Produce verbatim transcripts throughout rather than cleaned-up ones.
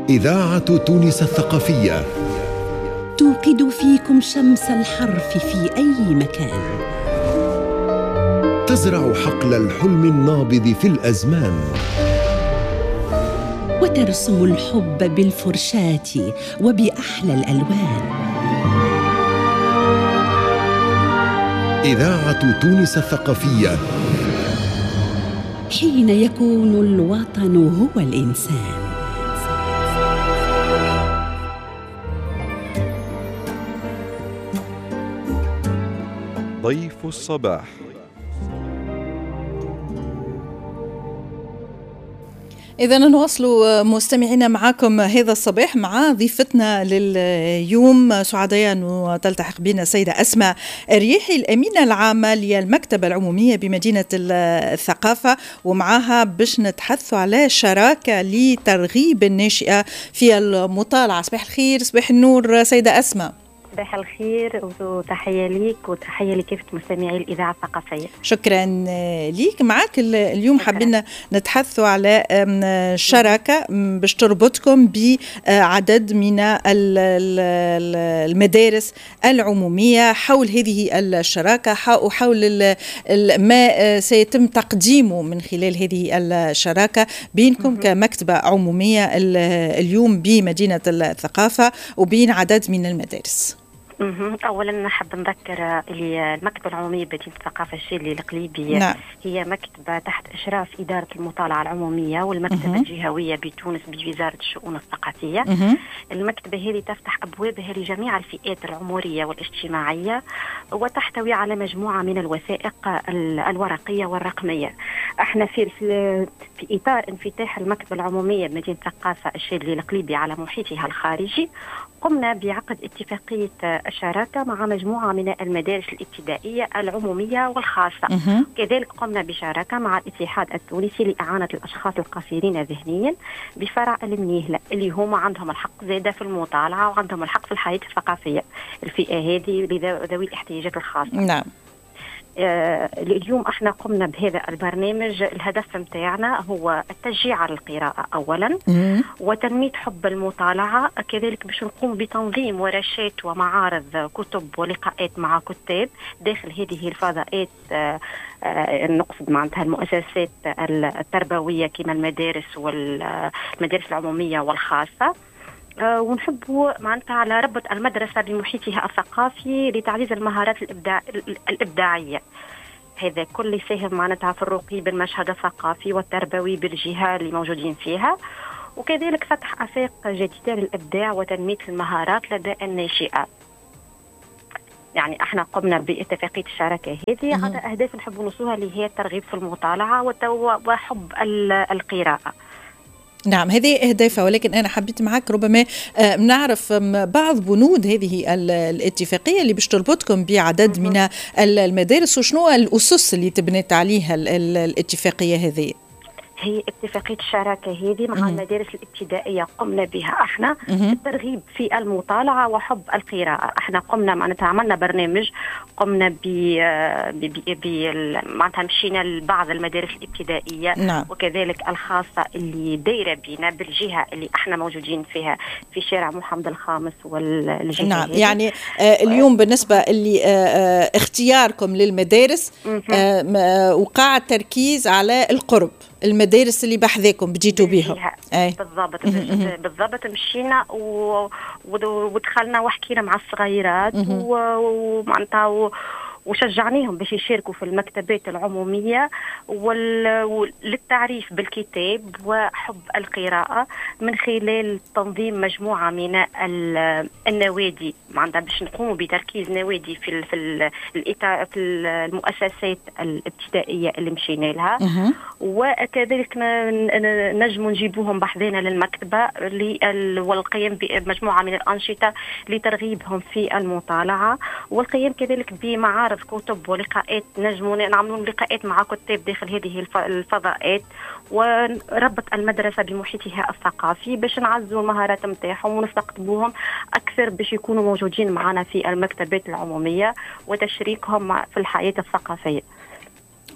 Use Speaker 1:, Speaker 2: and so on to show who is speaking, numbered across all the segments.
Speaker 1: إذاعة تونس الثقافية
Speaker 2: توقد فيكم شمس الحرف في أي مكان،
Speaker 1: تزرع حقل الحلم النابض في الأزمان،
Speaker 2: وترسم الحب بالفرشاة وبأحلى الألوان.
Speaker 1: إذاعة تونس الثقافية،
Speaker 2: حين يكون الوطن هو الإنسان.
Speaker 3: ضيف الصباح.
Speaker 4: إذا نواصل مستمعينا معكم هذا الصباح مع ضيفتنا لليوم. سعداء أن تلتحق بنا السيدة أسماء الريحي، الأمينة العامة للمكتبة العمومية بمدينة الثقافة، ومعها باش نتحدثوا على شراكة لترغيب الناشئة في المطالعة. صباح الخير، صباح النور سيدة أسماء.
Speaker 5: صباح الخير وتحية ليك وتحية لكافة مستمعي الإذاعة الثقافية.
Speaker 4: شكرا ليك. معك اليوم حابين نتحدثوا على شراكة باش تربطكم بعدد من المدارس العمومية حول هذه الشراكة وحول ما سيتم تقديمه من خلال هذه الشراكة بينكم كمكتبة عمومية اليوم بمدينة الثقافة وبين عدد من المدارس.
Speaker 5: أولا نحب نذكر اللي المكتبة العمومية بمدينة الثقافة الشاذلي القليبية
Speaker 4: نعم.
Speaker 5: هي مكتبة تحت إشراف إدارة المطالعة العمومية والمكتبة مه. الجهوية بتونس بوزارة الشؤون الثقافية. مه. المكتبة هذه تفتح أبوابها لجميع الفئات العمرية والاجتماعية وتحتوي على مجموعة من الوثائق الورقية والرقمية. احنا في في إطار انفتاح المكتبة العمومية بمدينة الثقافة الشاذلي القليبية على محيطها الخارجي، قمنا بعقد اتفاقية الشراكة مع مجموعة من المدارس الابتدائية العمومية والخاصة. مه. كذلك قمنا بشراكة مع الاتحاد التونسي لإعانة الأشخاص القصيرين ذهنيا بفرع المنيهلة، اللي هم عندهم الحق زادة في المطالعة وعندهم الحق في الحياة الثقافية، الفئة هذه لذوي الاحتياجات الخاصة.
Speaker 4: نعم.
Speaker 5: آه اليوم احنا قمنا بهذا البرنامج. الهدف متاعنا هو التشجيع على القراءة أولا، مم. وتنمية حب المطالعة، كذلك باش نقوم بتنظيم ورشات ومعارض كتب ولقاءات مع كتاب داخل هذه الفضاءات. آه آه نقصد معناتها المؤسسات التربوية كما المدارس والمدارس العمومية والخاصة. أه ونحبوا معناتها على ربط المدرسة بمحيطها الثقافي لتعزيز المهارات الإبداع الإبداعية. هذا كل يساهم معناتها في الرقي بالمشهد الثقافي والتربوي بالجهة اللي موجودين فيها، وكذلك فتح آفاق جديدة للإبداع وتنمية المهارات لدى الناشئة. يعني احنا قمنا باتفاقية الشراكة هذه على أهداف نحب نوصلها اللي هي الترغيب في المطالعة وحب القراءة.
Speaker 4: نعم، هذه أهدافها، ولكن أنا حبيت معك ربما نعرف بعض بنود هذه الاتفاقية اللي باش تربطكم بعدد من المدارس، وشنو الأسس اللي تبنت عليها الاتفاقية هذه.
Speaker 5: هي اتفاقية الشراكة هذه مع المدارس الابتدائية قمنا بها احنا الترغيب في المطالعة وحب القراءة. احنا قمنا معناتها عملنا برنامج، قمنا ب ب معناتها مشينا لبعض المدارس الابتدائية. نعم. وكذلك الخاصة اللي دايرة بينا بالجهة اللي احنا موجودين فيها في شارع محمد الخامس والجهة.
Speaker 4: نعم، يعني آه اليوم بالنسبة اللي آه آه اختياركم للمدارس آه وقع التركيز على القرب، المدارس اللي بحذاكم بجيتوا بيهم.
Speaker 5: بالضبط بالضبط مشينا و... ودخلنا وحكينا مع الصغيرات ومعناتها وشجعناهم باش يشاركوا في المكتبات العمومية وللتعريف بالكتاب وحب القراءة من خلال تنظيم مجموعة من النوادي، معناتها باش نقوموا بتركيز نوادي في في في المؤسسات الابتدائية اللي مشينا لها، وكذلك نجم نجيبوهم بحذنا للمكتبة والقيام بمجموعة من الأنشطة لترغيبهم في المطالعة، والقيام كذلك بمعارض كتب ولقاءات. نجموا نعملوا لقاءات مع كتاب داخل هذه الفضاءات وربط المدرسة بمحيطها الثقافي باش نعزوا المهارات متاعهم ونستقطبوهم أكثر باش يكونوا موجودين معنا في المكتبات العمومية وتشريكهم في الحياة الثقافية.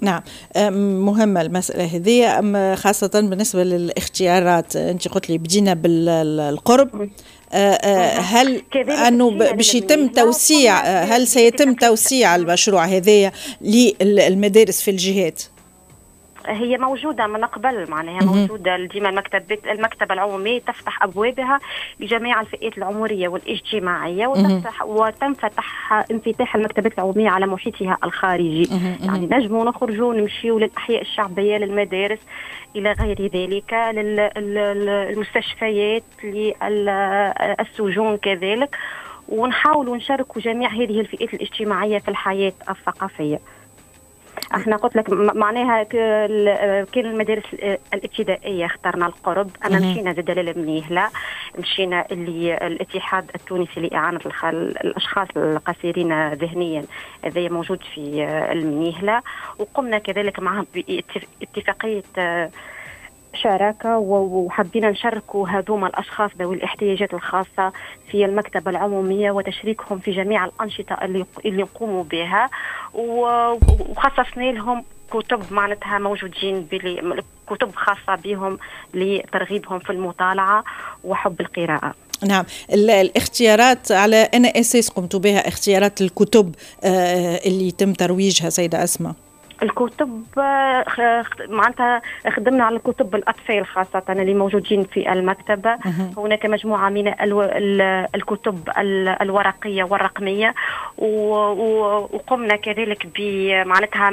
Speaker 4: نعم، مهمة المسألة هذه خاصة بالنسبة للاختيارات. أنت قلت لي بدينا بالقرب، هل أنه باش يتم توسيع هل سيتم توسيع المشروع هذا للمدارس في الجهات؟
Speaker 5: هي موجودة من قبل، معناها موجودة ديما المكتبة المكتبة العمومية تفتح أبوابها لجميع الفئات العمرية والاجتماعية، وتفتح وتنفتح انفتاح المكتبات العمومية على محيطها الخارجي. يعني نجموا نخرجوا نمشيوا للأحياء الشعبية، للمدارس إلى غير ذلك، للمستشفيات، للسجون كذلك، ونحاولوا نشاركوا جميع هذه الفئات الاجتماعية في الحياة الثقافية. احنا قلت لك معناها كان المدارس الابتدائيه اخترنا القرب، انا مشينا زاد للمنيهله، مشينا اللي الاتحاد التونسي لاعانه الاشخاص القصيرين ذهنيا هذا موجود في المنيهله، وقمنا كذلك معهم باتفاقيه شراكة، وحبينا نشاركوا هذوما الأشخاص ذوي الاحتياجات الخاصة في المكتبة العمومية وتشريكهم في جميع الأنشطة اللي اللي يقوموا بها، وخصصنا لهم كتب معناتها موجودين كتب خاصة بهم لترغيبهم في المطالعة وحب القراءة.
Speaker 4: نعم، الاختيارات على أنا أساس قمتوا بها اختيارات الكتب اللي يتم ترويجها سيدة أسماء؟
Speaker 5: الكتب معناتها خدمنا على الكتب الأطفال خاصة اللي موجودين في المكتبة. هناك مجموعة من الكتب الورقية والرقمية، وقمنا كذلك بمعناتها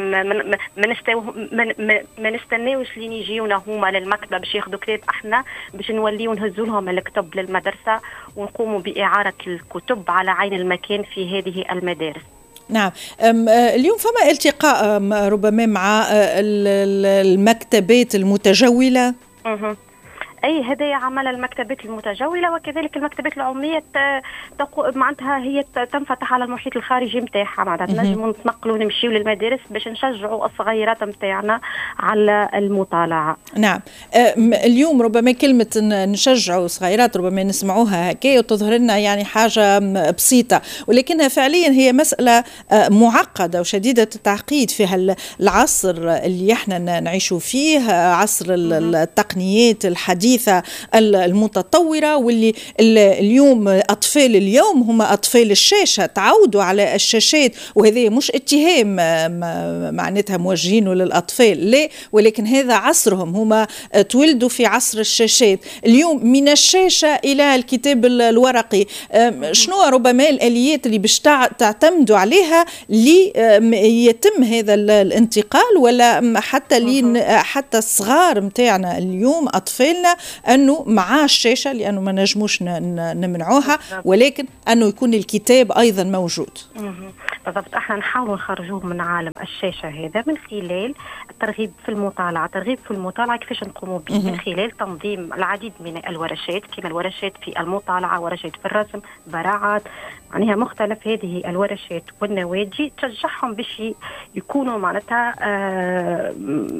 Speaker 5: ما نستناوش لين يجيونا هما للمكتبة باش ياخذوا كتاب، احنا باش نوليو نهزوا لهم الكتب للمدرسة ونقوموا بإعارة الكتب على عين المكان في هذه المدارس.
Speaker 4: نعم، اليوم فما التقاء ربما مع المكتبات المتجولة؟
Speaker 5: أه. أي هذا عمل المكتبات المتجولة، وكذلك المكتبات العمومية معناتها هي تنفتح على المحيط الخارجي نتاعها، معناتها نجموا نتنقلوا نمشيو للمدارس باش نشجعوا الصغيرات نتاعنا على المطالعة.
Speaker 4: نعم، اليوم ربما كلمة نشجعوا الصغيرات ربما نسمعوها هكا وتظهر لنا يعني حاجة بسيطة، ولكنها فعليا هي مسألة معقدة وشديدة التعقيد في العصر اللي احنا نعيشوا فيه، عصر التقنيات الحديثة المتطورة، واللي اليوم أطفال اليوم هم أطفال الشاشة، تعودوا على الشاشات، وهذا مش اتهام معناتها موجهينه للأطفال، لا، ولكن هذا عصرهم، هم تولدوا في عصر الشاشات. اليوم من الشاشة إلى الكتاب الورقي، شنو ربما الآليات اللي باش تعتمدوا عليها ليتم هذا الانتقال، ولا حتى لين حتى الصغار متاعنا اليوم أطفالنا أنه مع الشاشة، لأنه ما نجموش نمنعوها، ولكن أنه يكون الكتاب أيضا موجود.
Speaker 5: بالضبط، احنا نحاول نخرجوه من عالم الشاشة هذا من خلال الترغيب في المطالعة. ترغيب في المطالعة كيفاش نقوموا به؟ من خلال تنظيم العديد من الورشات، كما الورشات في المطالعة، ورشات في الرسم، براعات، معناها مختلف هذه الورشات والنوادي تشجعهم باش يكونوا معناتها آه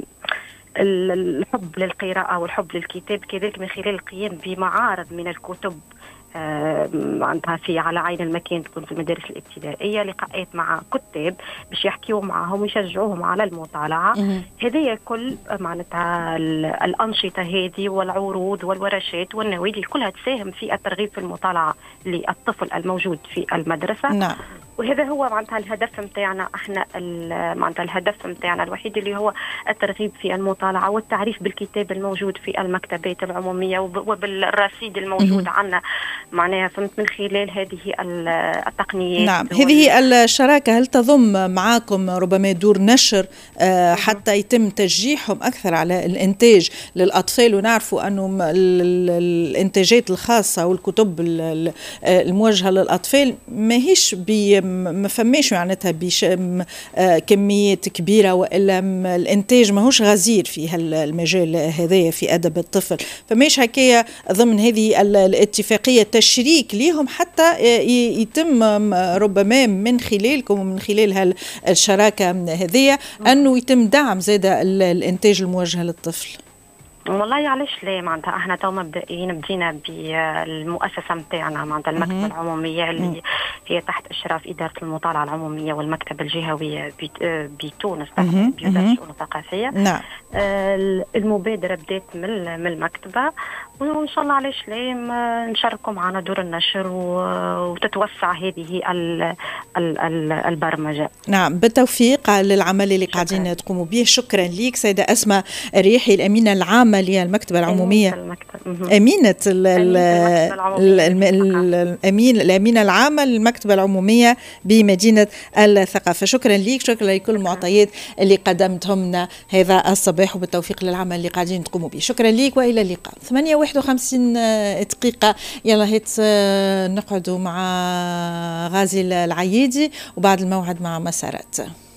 Speaker 5: الحب للقراءة والحب للكتاب، كذلك من خلال القيام بمعارض من الكتب عندها في على عين المكان، تكون في المدارس الابتدائية، لقاءات مع كتاب باش يحكيوا معهم ويشجعوهم على المطالعة. هذه كل معناتها الأنشطة هذه والعروض والورشات والنوادي كلها تساهم في الترغيب في المطالعة للطفل الموجود في المدرسة.
Speaker 4: نعم.
Speaker 5: وهذا هو معناتها الهدف متاعنا احنا، معناتها الهدف متاعنا الوحيد اللي هو الترغيب في المطالعة والتعريف بالكتاب الموجود في المكتبات العمومية وبالرصيد الموجود عندنا، معناها فهمت، من خلال هذه التقنيات.
Speaker 4: نعم، هذه الشراكة هل تضم معاكم ربما دور نشر آه حتى يتم تشجيعهم أكثر على الإنتاج للأطفال؟ ونعرفوا أنه الإنتاجات الخاصة والكتب الموجهة للأطفال ما هيش بي ما فماش معناتها بكميات كبيرة، وإلا الإنتاج ما هوش غزير في هالمجال هذايا في أدب الطفل، فماش هكايا ضمن هذه الاتفاقية تشريك ليهم حتى يتم ربما من خلالكم ومن خلال هالشراكة هذه أنه يتم دعم زاد الإنتاج الموجه للطفل؟
Speaker 5: والله علاش لا معناتها احنا تو مبدئيا بدينا بالمؤسسه نتاعنا معناتها المكتبه العموميه اللي هي تحت اشراف اداره المطالعه العموميه والمكتبه الجهويه بتونس تحت بوزاره الشؤون الثقافيه.
Speaker 4: نعم.
Speaker 5: آه المبادره بدات من من المكتبه، وان شاء الله علاش لا نشاركوا معنا دور النشر وتتوسع هذه البرمجه.
Speaker 4: نعم بالتوفيق للعمل اللي قاعدين تقوموا به. شكرا ليك سيده اسماء الريحي الامينه العامه للمكتبه العموميه. امينه الامين الامينه العامه للمكتبه العموميه بمدينه الثقافه. شكرا ليك، شكرا لكل المعطيات اللي قدمتهم لنا هذا الصباح، وبالتوفيق للعمل اللي قاعدين تقوموا به. شكرا ليك والى اللقاء. ثمانية وواحد وخمسين دقيقه، يلا هيت نقعدوا مع غازي العيدي وبعد الموعد مع مسارات.